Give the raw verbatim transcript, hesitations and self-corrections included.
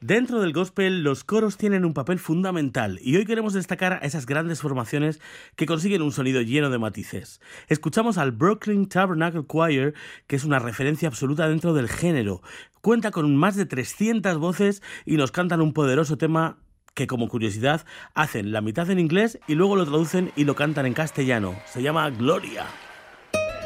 Dentro del gospel, los coros tienen un papel fundamental y hoy queremos destacar a esas grandes formaciones que consiguen un sonido lleno de matices. Escuchamos al Brooklyn Tabernacle Choir, que es una referencia absoluta dentro del género. Cuenta con más de trescientas voces y nos cantan un poderoso tema que, como curiosidad, hacen la mitad en inglés y luego lo traducen y lo cantan en castellano. Se llama Gloria.